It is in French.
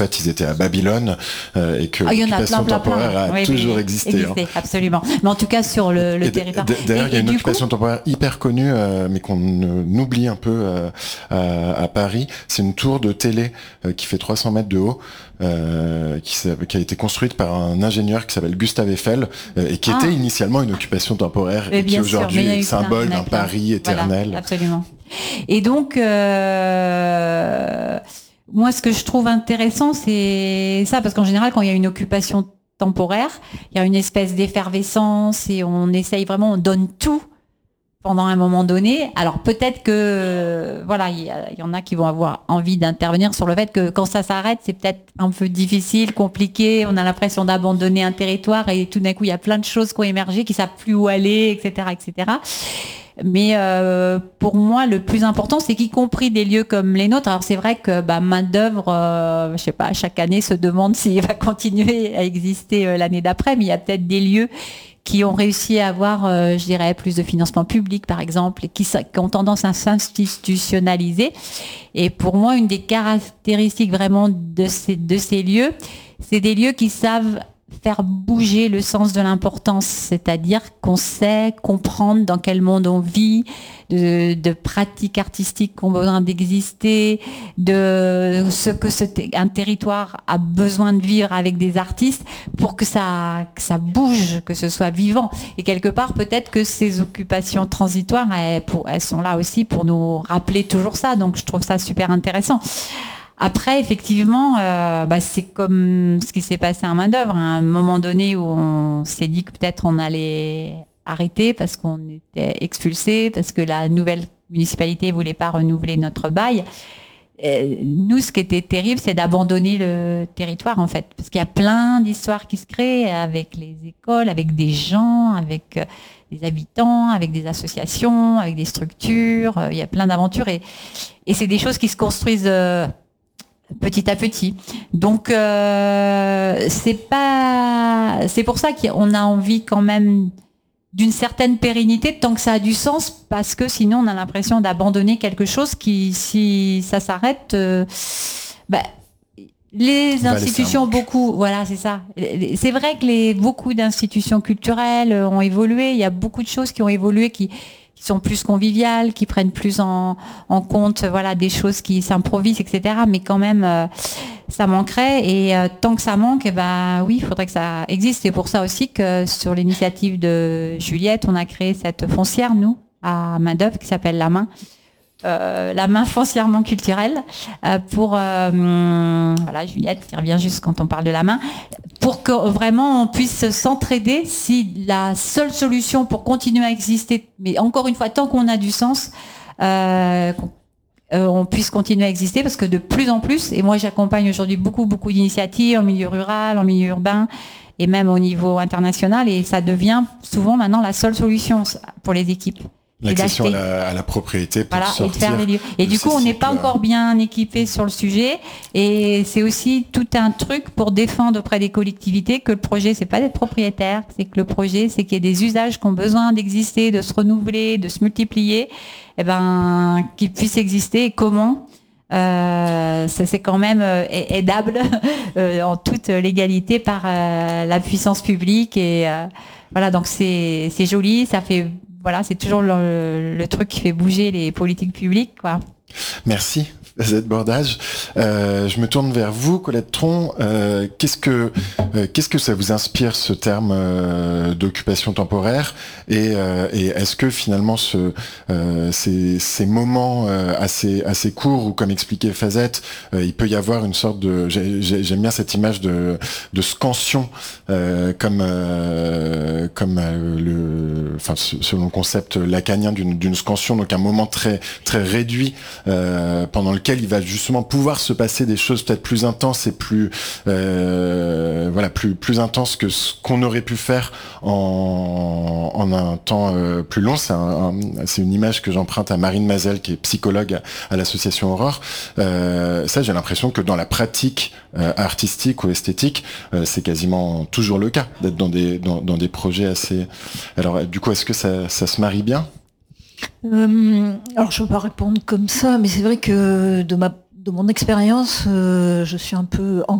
fait, ils étaient à Babylone et que l'occupation temporaire a toujours existé. Absolument. Mais en tout cas, sur le territoire. D'ailleurs, il y a une occupation temporaire hyper connue, mais qu'on oublie un peu à Paris. C'est une tour de télé qui fait 300 mètres de haut, qui a été construite par un ingénieur qui s'appelle Gustave Eiffel et qui était initialement une occupation temporaire et qui aujourd'hui est symbole d'un Paris éternel. Voilà, absolument. Et donc... moi, ce que je trouve intéressant, c'est ça, parce qu'en général, quand il y a une occupation temporaire, il y a une espèce d'effervescence et on donne tout pendant un moment donné. Alors peut-être que, voilà, il y en a qui vont avoir envie d'intervenir sur le fait que quand ça s'arrête, c'est peut-être un peu difficile, compliqué, on a l'impression d'abandonner un territoire et tout d'un coup, il y a plein de choses qui ont émergé, qui ne savent plus où aller, etc., etc. Mais pour moi, le plus important, c'est qu'y compris des lieux comme les nôtres. Alors c'est vrai que main d'œuvre, je sais pas, chaque année se demande s'il va continuer à exister l'année d'après, mais il y a peut-être des lieux qui ont réussi à avoir, je dirais, plus de financement public, par exemple, et qui ont tendance à s'institutionnaliser. Et pour moi, une des caractéristiques vraiment de ces lieux, c'est des lieux qui savent faire bouger le sens de l'importance, c'est-à-dire qu'on sait comprendre dans quel monde on vit, de pratiques artistiques qui ont besoin d'exister, de ce que un territoire a besoin de vivre avec des artistes pour que ça bouge, que ce soit vivant. Et quelque part, peut-être que ces occupations transitoires, elles sont là aussi pour nous rappeler toujours ça. Donc, je trouve ça super intéressant. Après, effectivement, c'est comme ce qui s'est passé à main d'œuvre. À un moment donné où on s'est dit que peut-être on allait arrêter parce qu'on était expulsés, parce que la nouvelle municipalité voulait pas renouveler notre bail. Nous, ce qui était terrible, c'est d'abandonner le territoire, en fait. Parce qu'il y a plein d'histoires qui se créent avec les écoles, avec des gens, avec des habitants, avec des associations, avec des structures. Il y a plein d'aventures et c'est des choses qui se construisent petit à petit. Donc c'est pour ça qu'on a envie quand même d'une certaine pérennité tant que ça a du sens, parce que sinon on a l'impression d'abandonner quelque chose qui, si ça s'arrête, les institutions, beaucoup, voilà, c'est ça. C'est vrai que beaucoup d'institutions culturelles ont évolué. Il y a beaucoup de choses qui ont évolué, qui sont plus conviviales, qui prennent plus en compte, voilà, des choses qui s'improvisent, etc. Mais quand même, ça manquerait. Et tant que ça manque, oui, il faudrait que ça existe. C'est pour ça aussi que sur l'initiative de Juliette, on a créé cette foncière, nous, à main d'œuvre, qui s'appelle La Main. La main foncièrement culturelle pour voilà, Juliette qui revient juste quand on parle de la main, pour que vraiment on puisse s'entraider. Si la seule solution pour continuer à exister, mais encore une fois tant qu'on a du sens, on puisse continuer à exister, parce que de plus en plus, et moi j'accompagne aujourd'hui beaucoup d'initiatives en milieu rural, en milieu urbain et même au niveau international, et ça devient souvent maintenant la seule solution pour les équipes. L'accession à la propriété pour sortir. Et de faire des lieux. Et du coup, on n'est pas encore bien équipé sur le sujet. Et c'est aussi tout un truc pour défendre auprès des collectivités que le projet, c'est pas d'être propriétaire, c'est que le projet, c'est qu'il y ait des usages qui ont besoin d'exister, de se renouveler, de se multiplier, qu'ils puissent exister. Et comment ça, c'est quand même aidable en toute légalité par la puissance publique. Et voilà, donc c'est joli, ça fait... Voilà, c'est toujours le truc qui fait bouger les politiques publiques, quoi. Merci, Fazette Bordage. Je me tourne vers vous, Colette Tron. Qu'est-ce que ça vous inspire, ce terme d'occupation temporaire, et est-ce que finalement ces moments assez courts, où, comme expliquait Fazette, il peut y avoir une sorte de... J'aime bien cette image de scansion, comme selon le concept lacanien d'une scansion, donc un moment très très réduit pendant lequel il va justement pouvoir se passer des choses peut-être plus intenses et plus intenses que ce qu'on aurait pu faire en un temps plus long. C'est une image que j'emprunte à Marine Mazel, qui est psychologue à l'association Aurore. Ça, j'ai l'impression que dans la pratique artistique ou esthétique, c'est quasiment toujours le cas, d'être dans des projets assez... Alors du coup, est-ce que ça se marie bien ? Alors je ne peux pas répondre comme ça, mais c'est vrai que de mon expérience, je suis un peu